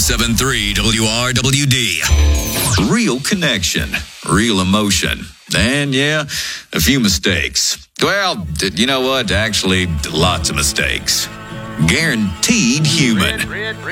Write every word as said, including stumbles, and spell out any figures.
seven point three W R W D. Real connection, real emotion, and yeah, a few mistakes. Well, you know what? Actually, lots of mistakes. Guaranteed human.